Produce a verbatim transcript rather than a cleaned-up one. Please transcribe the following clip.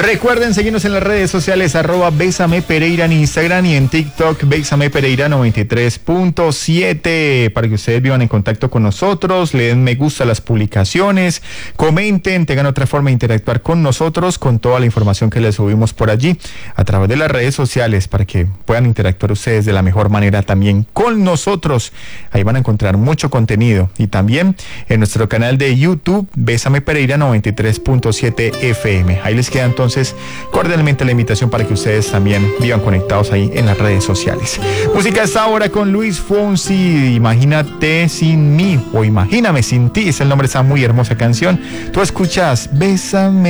Recuerden seguirnos en las redes sociales, arroba Bésame Pereira en Instagram y en TikTok, Bésame Pereira noventa y tres punto siete, para que ustedes vivan en contacto con nosotros, le den me gusta a las publicaciones, comenten, tengan otra forma de interactuar con nosotros, con toda la información que les subimos por allí, a través de las redes sociales, para que puedan interactuar ustedes de la mejor manera también con nosotros. Ahí van a encontrar mucho contenido, y también en nuestro canal de YouTube, Bésame Pereira noventa y tres punto siete F M. Ahí les queda entonces cordialmente la invitación para que ustedes también vivan conectados ahí en las redes sociales. Música esta hora con Luis Fonsi, Imagínate sin mí, o Imagíname sin ti, es el nombre de esa muy hermosa canción. Tú escuchas Bésame